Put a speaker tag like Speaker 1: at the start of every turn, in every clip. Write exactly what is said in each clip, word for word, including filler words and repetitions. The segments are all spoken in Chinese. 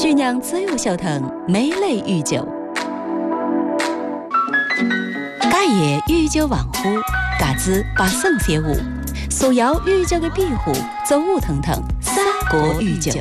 Speaker 1: 徐娘自由小腾美类御酒，假夜御酒王府，嘎子把圣写舞，所有御酒的庇护，走舞腾腾，三国御酒。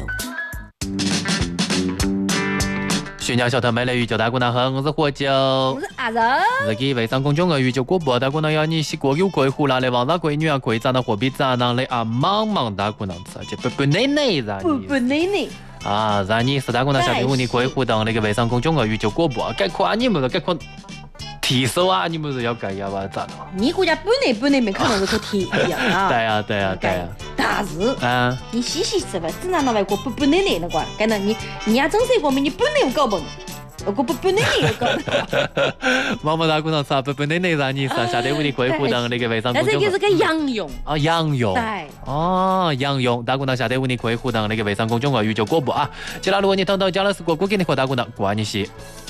Speaker 2: 徐娘小腾美类御酒，大姑娘好，我是火酒，
Speaker 3: 我是阿仁。
Speaker 2: 自己微商公众号御酒广播，大姑娘要你是国有贵妇啦，来王大贵女啊，贵长的货币长呢，来啊忙忙大姑娘吃，就不不奶奶让
Speaker 3: 不不奶奶
Speaker 2: 啊，让你是大姑娘小屁股，你贵妇当那个微商公众号御酒广播，该夸你们了，该夸提手啊，你们是要改呀吧？咋的？
Speaker 3: 你国家本来本来没看到这个提呀啊！
Speaker 2: 对呀对呀对呀。
Speaker 3: 但是
Speaker 2: 啊，
Speaker 3: 你细细吃吧，只拿那外国不不奶奶的话，干那你你要真是我们你本来有搞不？我不不奶奶有搞。
Speaker 2: 妈妈大姑娘吃不不奶奶让你上下得屋的贵妇当那个微商公众号。
Speaker 3: 但是这是个洋用
Speaker 2: 啊，洋用。
Speaker 3: 对。
Speaker 2: 哦，洋用，大姑娘下得屋的贵妇当那个微商公众号御酒广播啊。接下来如果你听到讲的是国国给你和大姑娘，关你些。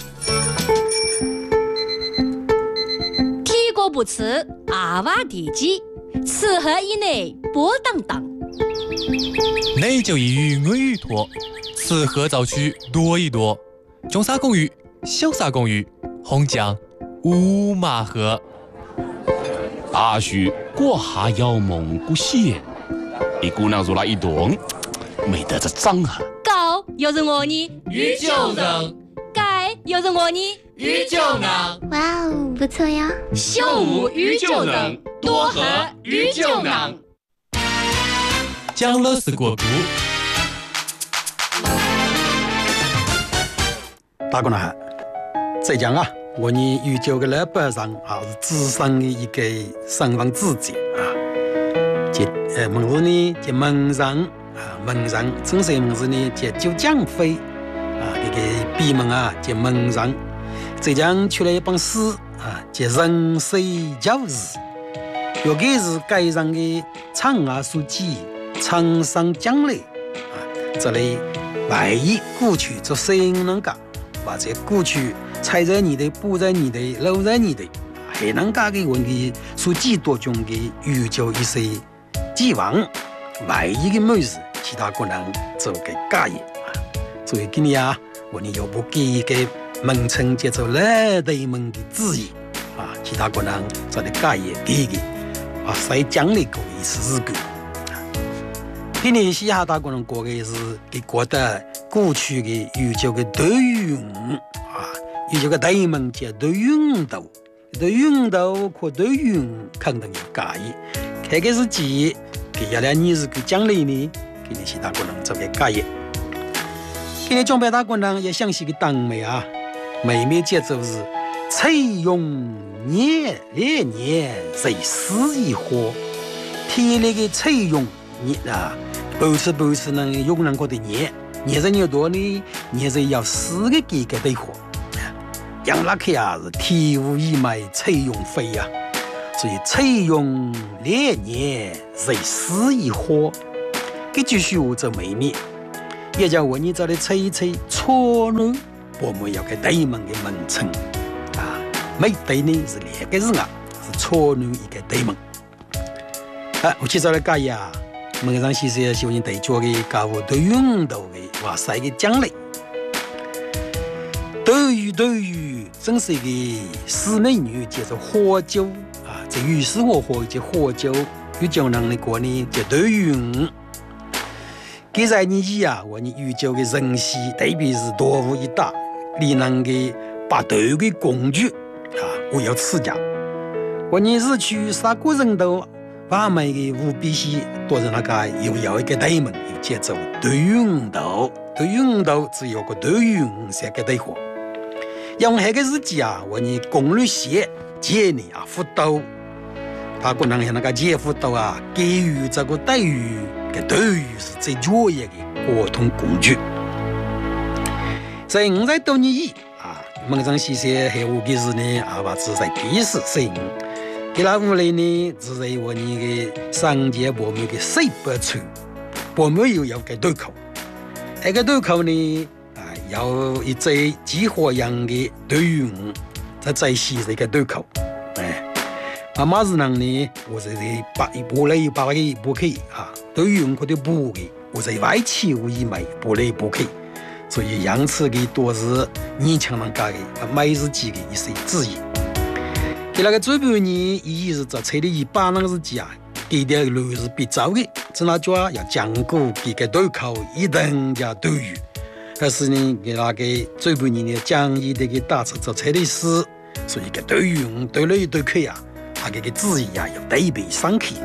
Speaker 1: 不吃阿娃地鸡，吃喝以内波荡荡。
Speaker 4: 内就一鱼我鱼多，吃喝早去多一多。中沙公鱼，小沙公鱼，红酱五马河。
Speaker 5: 阿叔过下要蒙古县，一姑娘入来一顿，没得这张啊。
Speaker 1: 高又是我呢，
Speaker 2: 御酒人。
Speaker 1: 盖又是我呢，
Speaker 2: 御酒人。
Speaker 6: 哇哦，不错呀！
Speaker 2: 秀舞御酒人，多喝御酒人。
Speaker 4: 讲了是国故。
Speaker 7: 大姑娘好，再讲啊，我呢御酒的老板上啊是资深的一个身份资质啊，即呃门字呢叫门人啊，门人正式门字呢叫九江飞。啊，这个闭门啊叫门人，浙江出来一本诗啊，叫《人水教日》，有个是街上的长牙书记长上将来啊，这里万一过去做谁能干，或者过去踩在你的、步在你的、搂在你的，还能干的问题，书记多种的预求一些寄望，万一的没事，其他可能做个假业。所以今年啊，我呢又不给一个名称叫做老对门的旨意啊，其他可能做的改也给的啊，谁奖励过一次日过。今年西夏大可能过的是给国的过去的有这个对运啊，有这个对门叫对运道，对运道和对运肯定要改业，开个是几给下来你是个奖励呢，给你西大可能做个改业。今天江北大姑娘也详细的当美啊，妹妹节奏是采用年连年谁死一活，体力的采用你啊，不是不是能用人过的年，年人有多呢？年人要死的给个对活，杨拉克啊是体无一脉采用飞啊，所以采用连年谁死一活，这句虚话做妹妹。也叫我你这里吹一吹错呢，我们要给对门的门称啊，没对呢是两个字啊，是错呢一个对门。啊，我去这里讲呀，门上先生希望你对脚的教我对运动的哇塞个奖励。对于对于，真是一个四美女叫做火酒啊，这鱼是火火叫火酒，有江南的过呢叫对运。给在你一啊，我你宇宙的人气，特别是多物一大，你能给把对的工具啊，我要持家。我你是去啥个人都完美的无必须，多人那个又要一个对门，有节奏对运动，对运动只有个对运才个对活。用那个日记啊，我你公路线接你啊辅导，他可能像那个接辅导啊，给予这个待遇。对于是最专业的沟通工具。在五在多年以啊，门上先生还有的是呢，啊把只在第四生，给那屋里呢，只在我你的上节部门的水不出，部门又要给对口，那个对口呢，啊要一只激活样的对于在在西这个对口，哎。啊，马子能呢，我在这把一波来一把个不可以啊，对于用过的不给，我在外企无一枚不来不可以， 所以因此的都是年轻人家的每日记的一些之一。给那个最半年，伊是在车里一把那个日记啊，给的路是必走的，只那叫要讲过给个对口一等加对语，但是呢，给那个最半年的讲义的给打出在车里时，所以个对用对了一对口啊，他这个字义啊要对比上去。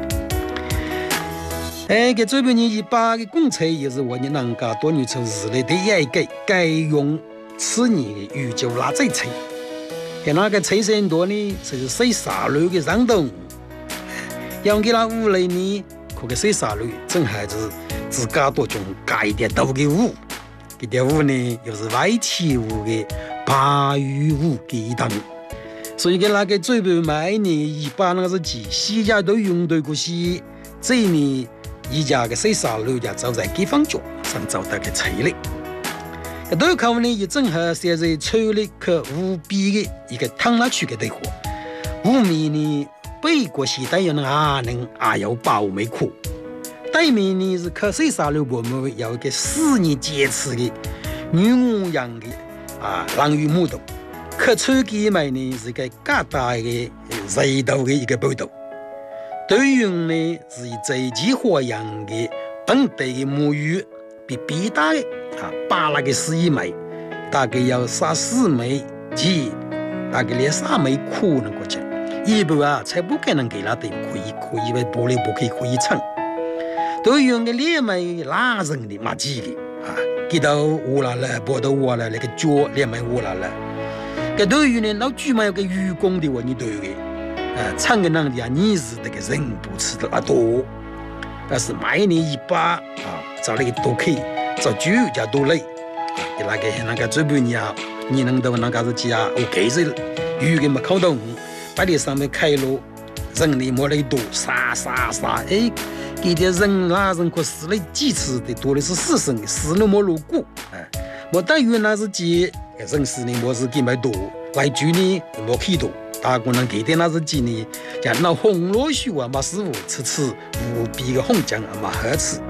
Speaker 7: 哎，给最半年一把的公车也是我们人家多年出日来的一个该用次年的宇宙拉这车。给那个车身多呢，就是水沙路的上动，要给那屋里呢，可个水沙路正还是自家多种加一点多的屋，这点屋呢又是外企屋的八鱼屋给等，所以给那个最半买呢，一般那个是几西家都用对过些，这呢一家的水沙路家走在地方角上走到个车里。对口呢，也正好写在抽了可无比的一个汤拉区的对话。五面呢，北国西带有阿能阿有包没苦，对面呢是可水沙路我们有一个四年坚持的女模样的啊狼鱼木头，可抽给买呢是个嘎大的热豆的一个报道。对用呢是以这几花样的本地的母语比比大的。啊，八那个十一枚，大概要三四枚几，大概连三枚苦能过去。一般啊，才不可能给他的可以可以为玻璃不可以可以称。都用个两枚拉人的马鸡的啊，给到乌拉了，波到乌拉那个脚两枚乌拉了。个都用呢，老居嘛有个愚公的话，你都有的，啊，唱个人的啊，你是那个人不吃的那多，但是每年一把啊，找了一多可以。做酒加多累，给那个那个最半年啊，你能到那个日子啊，我开始鱼给没靠动，把你上面开了，人力没来多，杀杀杀，哎，给点人拉人可死了几次的，多的是死生，死了没路过，哎，我等于那日子人死呢，没是给没多，来酒呢没开多，大姑娘给点那日子呢，像那红萝卜啊，没师傅吃吃无比的红酱啊，没好吃。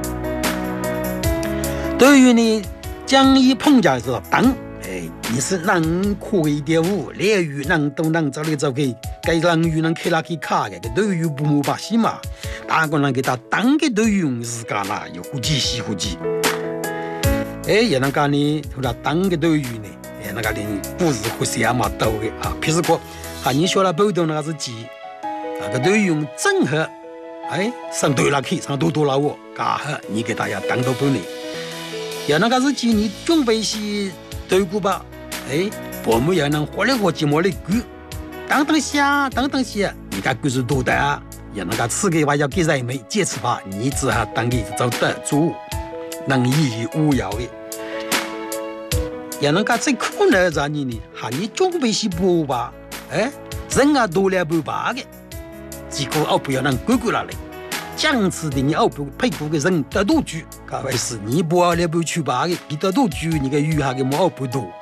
Speaker 7: 对于呢，讲义碰价是等，哎，你是能可以点五，连鱼能都能找来找去，该让鱼能开拉去卡的，对于不木把戏嘛，大个人给他当个对用是干啦，有胡几西胡几，哎，也能干呢，后来当个对于呢，也能干呢，不是胡些嘛多的啊，譬如说，啊，你学了不懂那个是几，那个对用正合，哎，上对了去，上多多了我，嘎哈，你给大家当到本呢。要那个日子你准备些对过吧？哎，我们要能活来活去没来过，当当下，当当下，你看故事多的啊！要那个吃的话要给人们坚持吧，你只好当地找得主，能以无要的。要那个最苦难的你呢，喊你准备些补吧，哎，人啊多了不罢的，结果我不要能过过来了。这样子的你后不配合的人得多久？各位是你不要来不去吧的，你得多久？你个鱼还给毛不多。